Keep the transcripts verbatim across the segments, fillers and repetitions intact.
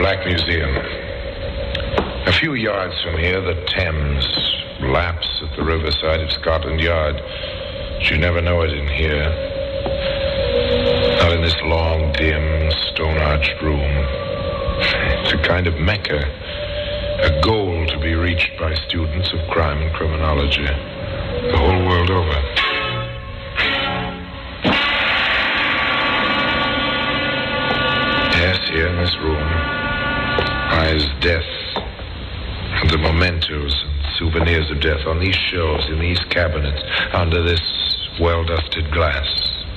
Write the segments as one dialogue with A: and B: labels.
A: Black Museum. A few yards from here, the Thames laps at the riverside of Scotland Yard. But you never know it in here. Not in this long, dim, stone-arched room. It's a kind of mecca, a goal to be reached by students of crime and criminology the whole world over. Yes, here in this room lies death and the mementos and souvenirs of death on these shelves, in these cabinets, under this well-dusted glass.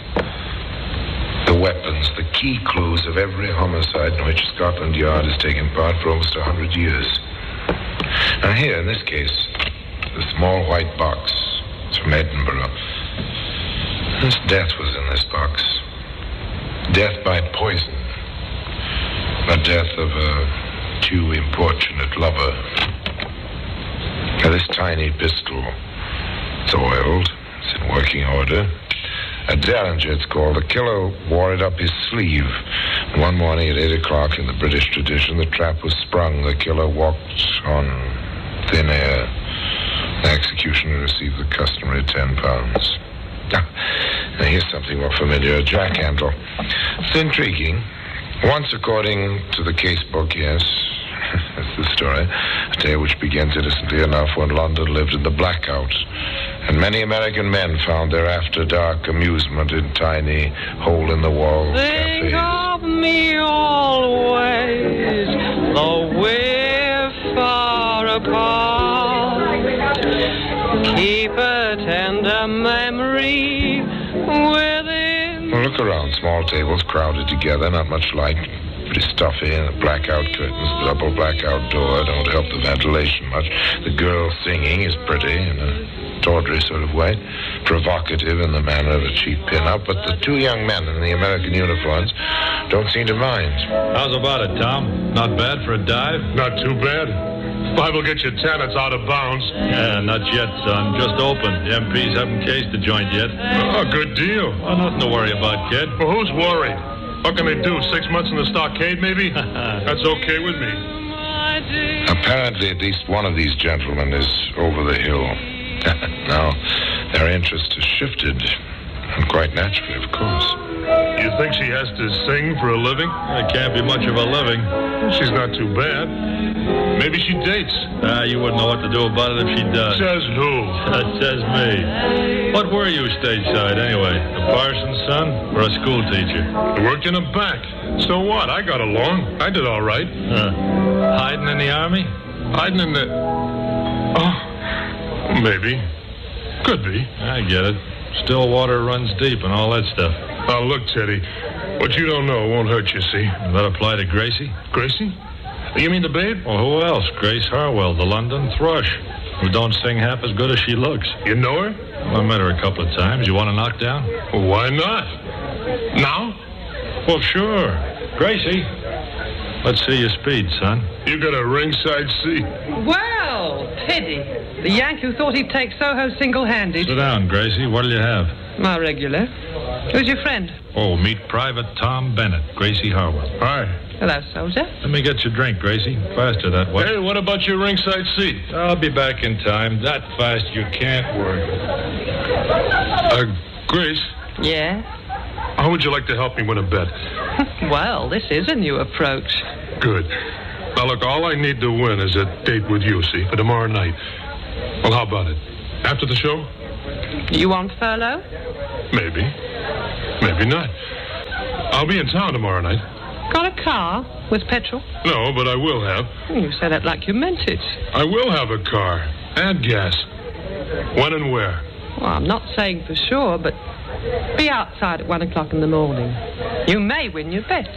A: The weapons, the key clues of every homicide in which Scotland Yard has taken part for almost a hundred years. Now here, in this case, the small white box. It's from Edinburgh. This death was in this box. Death by poison. The death of a too importunate lover. Now, this tiny pistol, it's oiled. It's in working order. A Derringer, it's called. The killer wore it up his sleeve. One morning at eight o'clock, in the British tradition, the trap was sprung. The killer walked on thin air. The executioner received the customary ten pounds. Now, now here's something more familiar. A jack handle. It's intriguing. Once, according to the case book, yes, that's the story, a tale which begins innocently enough when London lived in the blackout, and many American men found their after-dark amusement in tiny, hole-in-the-wall cafes.
B: Think of me always, though we're far apart. Keep a tender memory within.
A: Well, look around. Small tables crowded together, not much light. Pretty stuffy, and the blackout curtains, the double blackout door don't help the ventilation much. The girl singing is pretty in a tawdry sort of way, provocative in the manner of a cheap pin-up, but the two young men in the American uniforms don't seem to mind.
C: How's about it, Tom? Not bad for a dive?
D: Not too bad. Five will get you ten. It's out of bounds.
C: Yeah, not yet, son. Just opened. The M Ps haven't cased the joint yet.
D: Oh, good deal.
C: Oh, nothing to worry about, kid.
D: Well, who's worried? What can they do? Six months in the stockade, maybe? That's okay with me.
A: Apparently, at least one of these gentlemen is over the hill. Now, their interest has shifted, and quite naturally, of course.
D: You think she has to sing for a living?
C: It can't be much of a living.
D: She's not too bad. Maybe she dates.
C: Ah, you wouldn't know what to do about it if she does.
D: Says who?
C: That says me. What were you stateside, anyway? A parson's son or a school teacher?
D: I worked in a bank. So what? I got along. I did all right.
C: Huh. Hiding in the army?
D: Hiding in the... Oh, maybe. Could be.
C: I get it. Still water runs deep and all that stuff.
D: Now, look, Teddy. What you don't know won't hurt you, see?
C: That apply to Gracie?
D: Gracie? You mean the babe?
C: Well, who else? Grace Harwell, the London thrush, who don't sing half as good as she looks.
D: You know her?
C: Well, I met her a couple of times. You want to knock down?
D: Well, why not? Now?
C: Well, sure. Gracie, let's see your speed, son.
D: You got a ringside seat.
B: Well, Teddy, the Yank who thought he'd take Soho single-handed.
C: Sit down, Gracie. What'll you have?
B: My regular. Who's your friend?
C: Oh, meet Private Tom Bennett, Gracie Harwell.
D: Hi.
B: Hello, soldier.
C: Let me get your drink, Gracie. Faster that way.
D: Hey, what about your ringside seat?
C: I'll be back in time. That fast you can't work.
D: Uh, Grace?
B: Yeah?
D: How would you like to help me win a bet?
B: Well, this is a new approach.
D: Good. Now, look, all I need to win is a date with you, see, for tomorrow night. Well, how about it? After the show?
B: You on furlough?
D: Maybe. Maybe not. I'll be in town tomorrow night.
B: Got a car with petrol?
D: No, but I will have.
B: You say that like you meant it.
D: I will have a car and gas. When and where?
B: Well, I'm not saying for sure, but be outside at one o'clock in the morning. You may win your bets.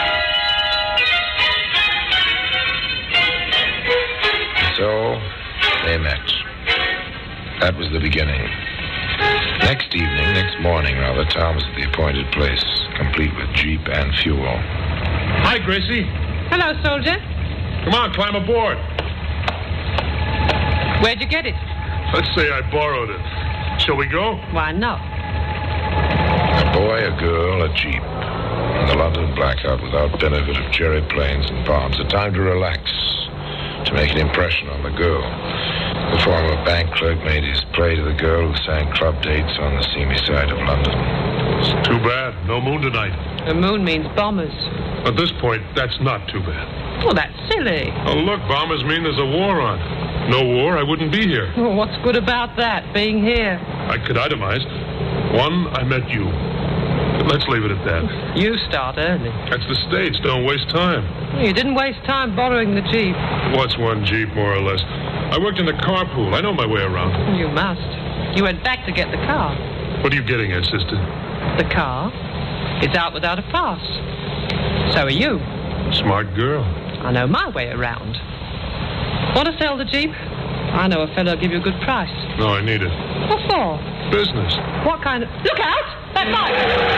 A: So, they met. That was the beginning. Next evening, next morning, rather, Tom was at the appointed place, complete with jeep and fuel.
D: Hi, Gracie.
B: Hello, soldier.
D: Come on, climb aboard.
B: Where'd you get it?
D: Let's say I borrowed it. Shall we go?
B: Why not?
A: A boy, a girl, a jeep. And the London blackout without benefit of cherry planes and bombs. A time to relax, to make an impression on the girl. The former bank clerk made his play to the girl who sang club dates on the seamy side of London.
D: It's too bad. No moon tonight.
B: The moon means bombers.
D: At this point, that's not too bad.
B: Well, that's silly.
D: Oh, look, bombers mean there's a war on. No war, I wouldn't be here.
B: Well, what's good about that, being here?
D: I could itemize. One, I met you. Let's leave it at that.
B: You start early.
D: That's the stage. Don't waste time.
B: Well, you didn't waste time borrowing the Jeep.
D: What's one Jeep, more or less? I worked in the carpool. I know my way around.
B: You must. You went back to get the car.
D: What are you getting at, sister?
B: The car is out without a pass. So are you.
D: Smart girl.
B: I know my way around. Want to sell the Jeep? I know a fellow will give you a good price.
D: No, I need it.
B: What for?
D: Business.
B: What kind of... Look out! That bike!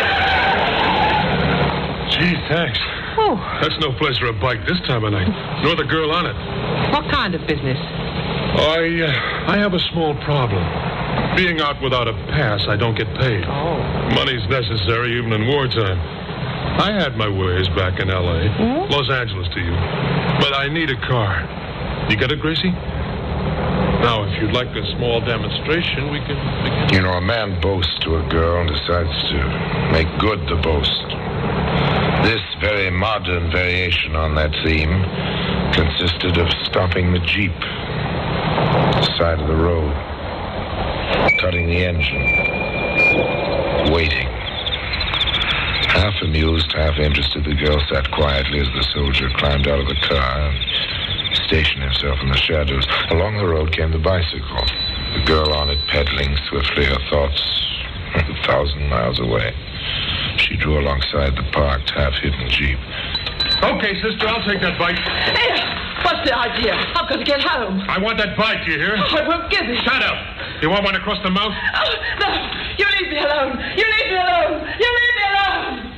D: Gee, thanks.
B: Oh.
D: That's no place for a bike this time of night. Nor the girl on it.
B: What kind of business?
D: I, uh, I have a small problem. Being out without a pass, I don't get paid.
B: Oh.
D: Money's necessary even in wartime. I had my ways back in L A
B: Hmm?
D: Los Angeles to you. But I need a car. You get it, Gracie? Now, if you'd like a small demonstration, we can begin.
A: You know, a man boasts to a girl and decides to make good the boast. This very modern variation on that theme consisted of stopping the Jeep at the side of the road, cutting the engine, waiting. Half amused, half interested, the girl sat quietly as the soldier climbed out of the car and stationed himself in the shadows. Along the road came the bicycle, the girl on it pedaling swiftly, her thoughts a thousand miles away. She drew alongside the parked, half-hidden Jeep.
D: Okay, sister, I'll take that bike.
E: Hey, what's the idea? I've got to get home.
D: I want that bike, you hear?
E: I won't give it.
D: Shut up. You want one across the mouth?
E: Oh, no, you leave me alone. You leave me alone. You leave me alone.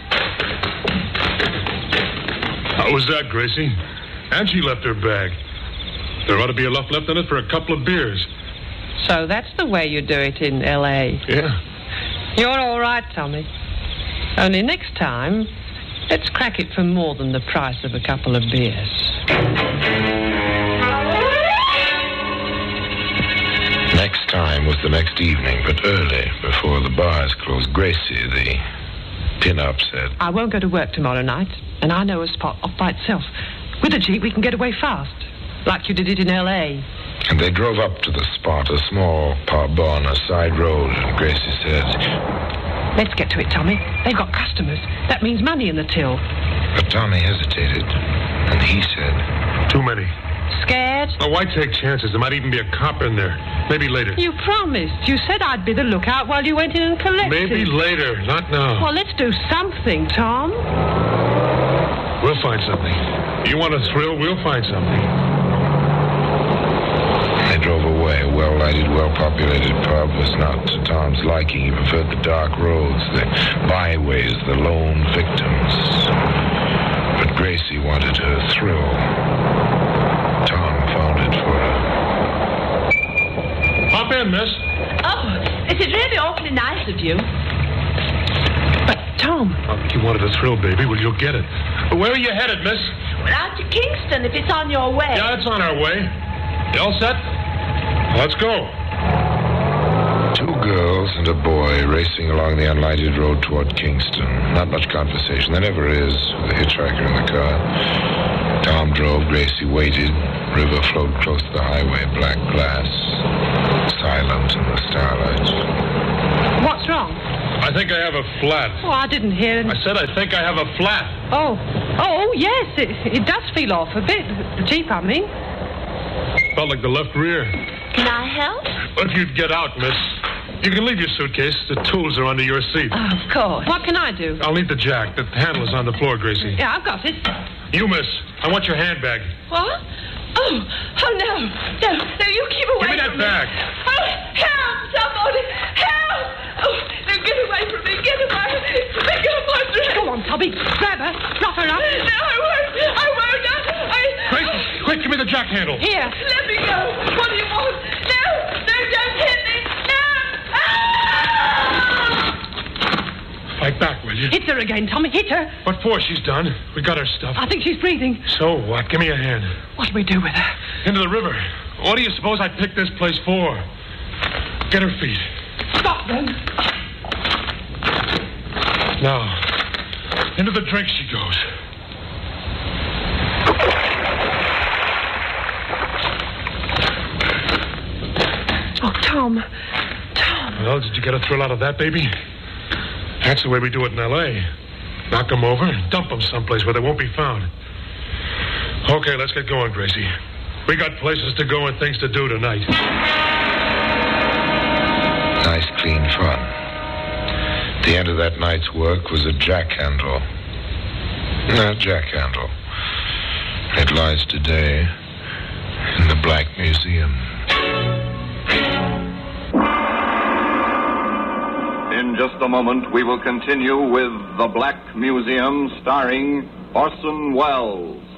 D: How was that, Gracie? And she left her bag. There ought to be enough left in it for a couple of beers.
B: So that's the way you do it in L A
D: Yeah.
B: You're all right, Tommy. Only next time, let's crack it for more than the price of a couple of beers.
A: Next time was the next evening, but early, before the bars closed. Gracie, the pin-up, said,
B: I won't go to work tomorrow night, and I know a spot off by itself. With a Jeep, we can get away fast, like you did it in L A
A: and they drove up to the spot, a small pub on a side road, and Gracie said,
B: Let's get to it, Tommy. They've got customers. That means money in the till.
A: but Tommy hesitated, and he said,
D: Too many.
B: Scared?
D: Oh, why take chances? There might even be a cop in there. Maybe later.
B: You promised. You said I'd be the lookout while you went in and collected.
D: Maybe later, not now.
B: Well, let's do something, Tom.
D: We'll find something. You want a thrill? We'll find something.
A: They drove away. A well-lighted, well-populated pub was not to Tom's liking. He preferred the dark roads, the byways, the lone victims. But Gracie wanted her thrill. Tom found it for her.
D: Hop in, miss.
E: Oh, it is really awfully nice of you.
B: But, Tom...
D: Oh, you wanted a thrill, baby. Well, you'll get it. Where are you headed, miss?
E: Well, out to Kingston, if it's on your way.
D: Yeah, it's on our way. You all set? Let's go.
A: Two girls and a boy racing along the unlighted road toward Kingston. Not much conversation. There never is, with a hitchhiker in the car. Tom drove, Gracie waited. River flowed close to the highway, black glass, silent in the starlight.
B: What's wrong?
D: I think I have a flat.
B: Oh, I didn't hear it.
D: I said I think I have a flat.
B: Oh. Oh, oh, yes. It, it does feel off a bit. The Jeep, I mean.
D: Felt like the left rear.
E: Can I help?
D: If you'd get out, miss. You can leave your suitcase. The tools are under your seat.
E: Oh, of course.
B: What can I do?
D: I'll need the jack. The handle is on the floor, Gracie.
B: Yeah, I've got it.
D: You, miss. I want your handbag.
E: What? Oh, oh, no. No, no, you keep away
D: Give me that
E: from
D: bag.
E: me. Oh, help, somebody. Help. Oh, no, get away from me. Get away. Let go of my dress.
B: Go on, Tommy. Grab her. Rough her up.
E: No, I won't. I won't. I... I
D: Quick, quick, give me the jack handle.
B: Here.
E: Let me go. What do you want? No, no, don't hit me. No. Ah!
D: Fight back, will you?
B: Hit her again, Tommy. Hit her.
D: What for? She's done. We got her stuff.
B: I think she's breathing.
D: So what? Give me a hand.
B: What do we do with her?
D: Into the river. What do you suppose I picked this place for? Get her feet.
B: Stop them.
D: Now, into the drink she goes.
B: Oh, Tom. Tom.
D: Well, did you get a thrill out of that, baby? That's the way we do it in L A Knock them over and dump them someplace where they won't be found. Okay, let's get going, Gracie. We got places to go and things to do tonight.
A: Nice, clean fun. The end of that night's work was a jack-handle. A jack-handle. It lies today in the Black Museum.
F: In just a moment, we will continue with The Black Museum, starring Orson Welles.